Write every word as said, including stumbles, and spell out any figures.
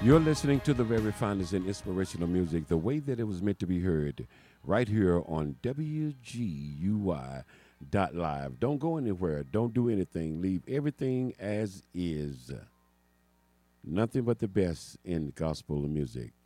You're listening to the very finest in inspirational music, the way that it was meant to be heard, right here on W G U I dot live. Don't go anywhere. Don't do anything. Leave everything as is. Nothing but the best in gospel music.